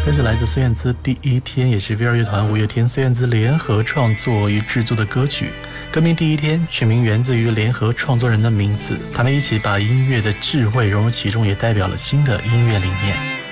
这是来自孙燕姿第一天，也是 VR 乐团五月天孙燕姿联合创作与制作的歌曲。歌名第一天取名源自于联合创作人的名字，他们一起把音乐的智慧融入其中，也代表了新的音乐理念。